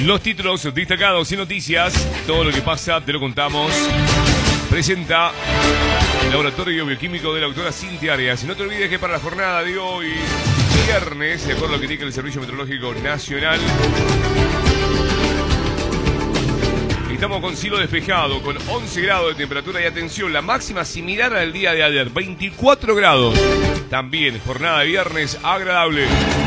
Los títulos destacados y noticias, todo lo que pasa te lo contamos. Presenta el Laboratorio Bioquímico de la doctora Cintia Arias. Y no te olvides que para la jornada de hoy, viernes, de acuerdo a lo que indica el Servicio Meteorológico Nacional, estamos con cielo despejado, con 11 grados de temperatura y atención, la máxima similar al día de ayer, 24 grados. También jornada de viernes agradable.